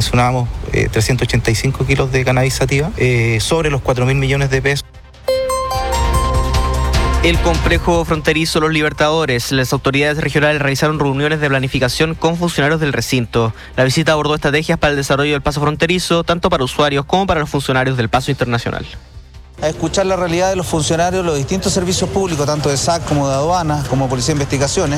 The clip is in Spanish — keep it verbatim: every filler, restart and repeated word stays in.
mencionábamos eh, trescientos ochenta y cinco kilos de cannabis sativa, eh, sobre los cuatro mil millones de pesos. El complejo fronterizo Los Libertadores. Las autoridades regionales realizaron reuniones de planificación con funcionarios del recinto. La visita abordó estrategias para el desarrollo del paso fronterizo, tanto para usuarios como para los funcionarios del paso internacional. A escuchar la realidad de los funcionarios de los distintos servicios públicos, tanto de S A C como de aduanas, como Policía de Investigaciones,